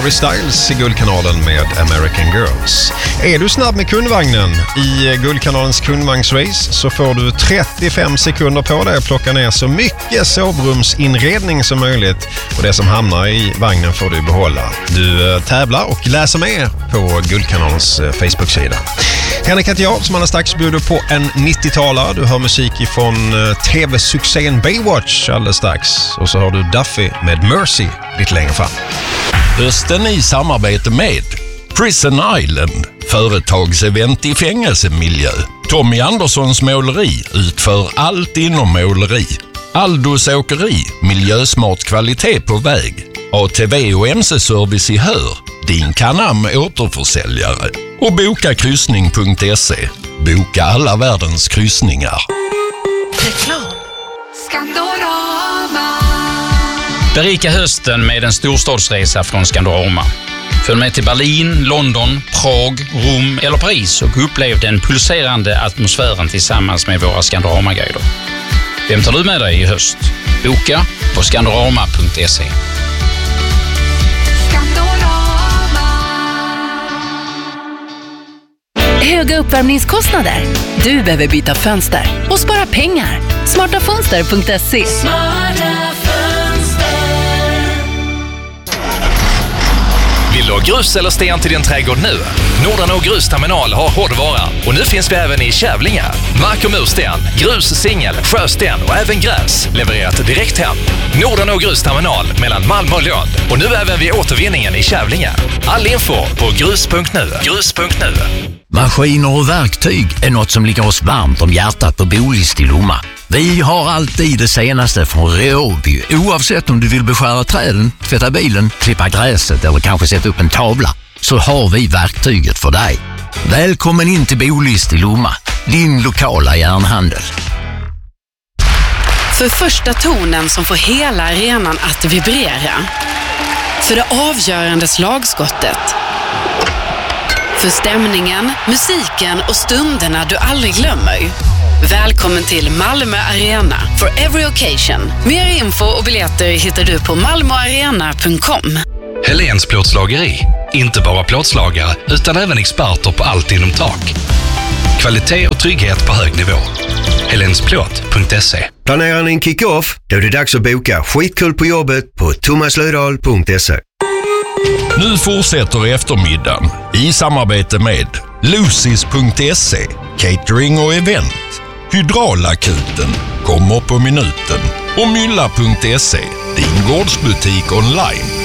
Harry Styles i Guldkanalen med American Girls. Är du snabb med kundvagnen i Guldkanalens kundvagnsrace så får du 35 sekunder på dig att plocka ner så mycket sovrumsinredning som möjligt. Och det som hamnar i vagnen får du behålla. Du tävlar och läser mer på Guldkanalens Facebook-sida. Henrik heter jag som alldeles strax bjuder på en 90-talare. Du hör musik ifrån tv-succén Baywatch alldeles strax. Och så har du Duffy med Mercy lite längre fram. Hösten i samarbete med Prison Island, företagsevent i fängelsemiljö. Tommy Anderssons måleri utför allt inom måleri. Aldos åkeri, miljösmart kvalitet på väg. ATV och MC-service i Hör, din Canam återförsäljare. Och bokakryssning.se, boka alla världens kryssningar. Reklam. Skandorama. Berika hösten med en storstadsresa från Skandorama. Följ med till Berlin, London, Prag, Rom eller Paris och upplev den pulserande atmosfären tillsammans med våra Skandorama-guider. Vem tar du med dig i höst? Boka på skandorama.se. Höga uppvärmningskostnader? Du behöver byta fönster och spara pengar. Smartafönster.se. Vill du ha grus eller sten till din trädgård nu? Nordanå Grusterminal har hårdvara och nu finns vi även i Kävlinge. Mark- och mursten, grus, singel, sjösten och även gräs levererat direkt hem. Nordanå Grusterminal mellan Malmö och Lund och nu även vid återvinningen i Kävlinge. All info på grus.nu. Grus.nu. Maskiner och verktyg är något som ligger oss varmt om hjärtat på Bolist i Lomma. Vi har alltid det senaste från Ryobi. Oavsett om du vill beskära träden, tvätta bilen, klippa gräset eller kanske sätta upp en tavla, så har vi verktyget för dig. Välkommen in till Bolist i Lomma, din lokala järnhandel. För första tonen som får hela arenan att vibrera. För det avgörande slagskottet. För stämningen, musiken och stunderna du aldrig glömmer. Välkommen till Malmö Arena for every occasion. Mer info och biljetter hittar du på malmoarena.com. Helens plåtslageri. Inte bara plåtslagare utan även experter på allt inom tak. Kvalitet och trygghet på hög nivå. helensplåt.se. Planerar ni en kick-off? Då är det dags att boka skitkul på jobbet på thomaslödahl.se. Nu fortsätter eftermiddagen i samarbete med Lucis.se, catering och event. Hydraulakuten kommer på minuten och Mylla.se, din gårdsbutik online.